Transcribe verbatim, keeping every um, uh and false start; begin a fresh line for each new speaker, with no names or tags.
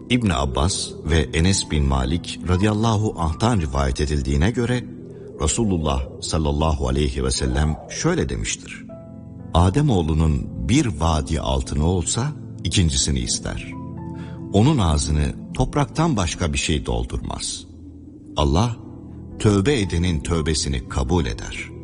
İbn Abbas ve Enes bin Malik radıyallahu anh'tan rivayet edildiğine göre Resulullah sallallahu aleyhi ve sellem şöyle demiştir: Ademoğlunun bir vadi altını olsa ikincisini ister. Onun ağzını topraktan başka bir şey doldurmaz. Allah tövbe edenin tövbesini kabul eder.